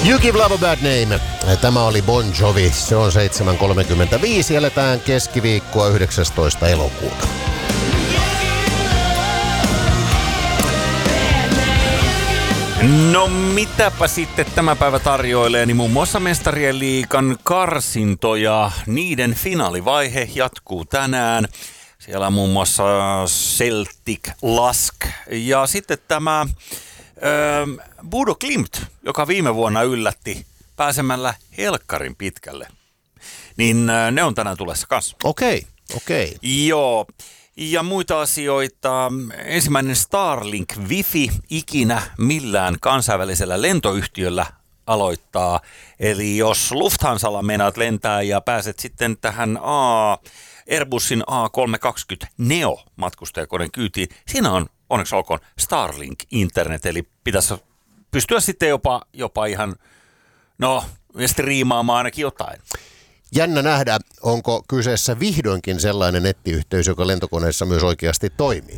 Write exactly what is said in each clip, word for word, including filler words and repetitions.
You Give Love a Bad Name. Tämä oli Bon Jovi. Se on seitsemän kolmekymmentäviisi. Eletään keskiviikkoa yhdeksästoista elokuuta. No mitäpä sitten tämä päivä tarjoilee, niin muun muassa Mestarien liigan karsintoja. Niiden finaalivaihe jatkuu tänään. Siellä on muun muassa Celtic, Lask ja sitten tämä Öö, Bodo Glimt, joka viime vuonna yllätti pääsemällä helkkarin pitkälle, niin öö, ne on tänään tulessa kanssa. Okei, okay, okei. Okay. Joo, ja muita asioita. Ensimmäinen Starlink Wi-Fi ikinä millään kansainvälisellä lentoyhtiöllä aloittaa. Eli jos Lufthansalla meinaat lentää ja pääset sitten tähän A, Airbusin A kolmesataakaksikymmentä Neo matkustajakoneen kyytiin, siinä on onneksi olkoon Starlink internet, eli pitäisi pystyä sitten jopa, jopa ihan, no, striimaamaan ainakin jotain. Jännä nähdä, onko kyseessä vihdoinkin sellainen nettiyhteys, joka lentokoneessa myös oikeasti toimii.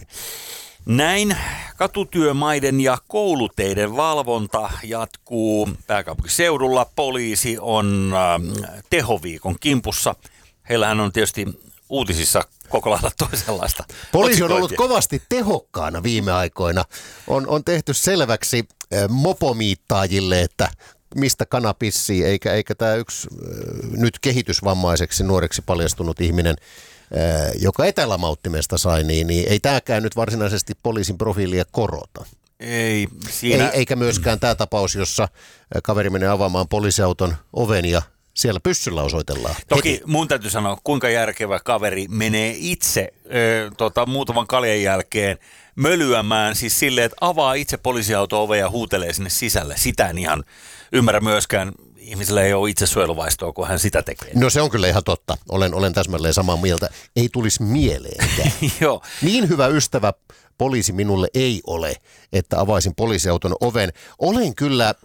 Näin katutyömaiden ja kouluteiden valvonta jatkuu pääkaupunkiseudulla. Poliisi on äh, tehoviikon kimpussa. Heillähän on tietysti uutisissa koko lailla toisenlaista. Poliisi on ollut kovasti tehokkaana viime aikoina. On, on tehty selväksi äh, mopomiittaajille, että mistä kana pissii, eikä, eikä tämä yksi äh, nyt kehitysvammaiseksi nuoreksi paljastunut ihminen, äh, joka etälämauttimesta sai, niin, niin ei tämäkään nyt varsinaisesti poliisin profiilia korota. Ei, siinä... ei, eikä myöskään tämä tapaus, jossa kaveri menee avaamaan poliisiauton oven ja siellä pyssyllä osoitellaan. Toki heti. Mun täytyy sanoa, kuinka järkevä kaveri menee itse ö, tota, muutaman kaljan jälkeen mölyämään, siis silleen, että avaa itse poliisiauto-ove ja huutelee sinne sisälle. Sitä en ihan ymmärrä myöskään. Ihmisellä ei ole itsesuojeluvaistoa, kun hän sitä tekee. No se on kyllä ihan totta. Olen, olen täsmälleen samaa mieltä. Ei tulisi mieleenkään. Joo. Niin hyvä ystävä poliisi minulle ei ole, että avaisin poliisiauton oven. Olen kyllä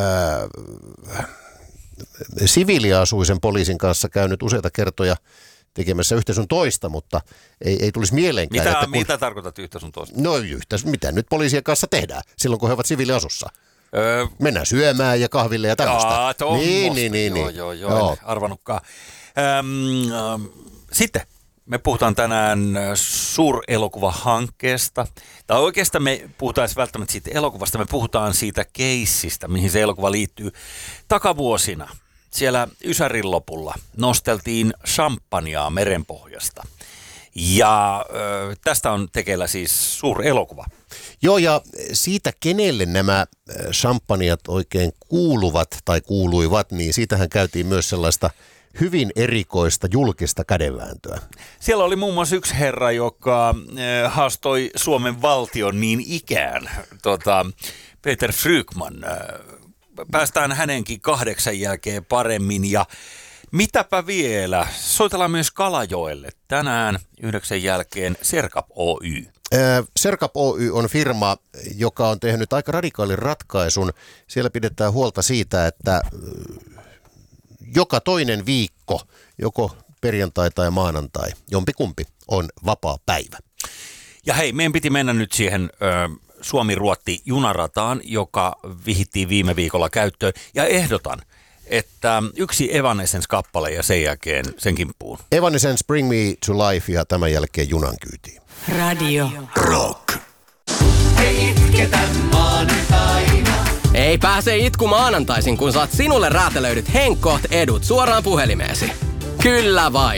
Äh, siviiliasuisen poliisin kanssa käynyt useita kertoja tekemässä yhtä sun toista, mutta ei, ei tulisi mieleenkään. Mitä, kun, mitä tarkoitat yhtä sun toista? No yhtä, mitä nyt poliisien kanssa tehdään silloin, kun he ovat siviiliasussa? Öö, Mennään syömään ja kahville ja tällaista. Jaa, niin, niin, niin, joo, niin. joo, joo, joo. Arvanutkaan. Ähm, ähm, sitten me puhutaan tänään suurelokuvahankkeesta. Tai oikeastaan me puhutaan välttämättä siitä elokuvasta, me puhutaan siitä keissistä, mihin se elokuva liittyy. Takavuosina siellä Ysärin lopulla nosteltiin champagnea merenpohjasta. Ja ö, tästä on tekeillä siis suurelokuva. Joo, ja siitä, kenelle nämä champagneat oikein kuuluvat tai kuuluivat, niin siitähän käytiin myös sellaista hyvin erikoista julkista kädenvääntöä. Siellä oli muun muassa yksi herra, joka äh, haastoi Suomen valtion niin ikään, tota, Peter Frykman. Äh, päästään hänenkin kahdeksan jälkeen paremmin ja mitäpä vielä, soitellaan myös Kalajoelle tänään yhdeksän jälkeen Serkap Oy. Serkap Oy on firma, joka on tehnyt aika radikaalin ratkaisun. Siellä pidetään huolta siitä, että joka toinen viikko, joko perjantai tai maanantai, jompikumpi on vapaa päivä. Ja hei, meidän piti mennä nyt siihen ö, Suomi-Ruotti-junarataan, joka vihittiin viime viikolla käyttöön. Ja ehdotan, että yksi Evanescence-kappale ja sen jälkeen sen kimppuun. Evanescence Bring Me to Life ja tämän jälkeen junan kyytiin. Radio Rock. Ei itketä maanantaina. Ei pääse itku maanantaisin, kun saat sinulle räätälöidyt Henkkoht edut suoraan puhelimeesi. Kyllä vain.